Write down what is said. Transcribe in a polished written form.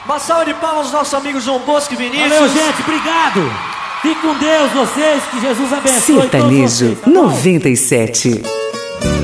Uma salva de palmas aos nossos amigos João Bosco e Vinícius. Valeu, gente, obrigado. Fique com Deus, vocês, que Jesus abençoe. Sertanejo 97.